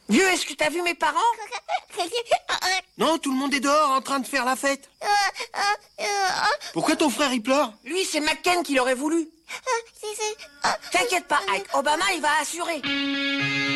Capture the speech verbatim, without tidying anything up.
Vieux, est-ce que t'as vu mes parents? Non, tout le monde est dehors en train de faire la fête. Pourquoi ton frère il pleure? Lui, c'est McCain qui l'aurait voulu. T'inquiète pas, Ike. Obama, il va assurer.